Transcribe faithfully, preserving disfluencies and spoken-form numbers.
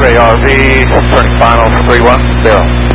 X-ray R V, turning final three one zero.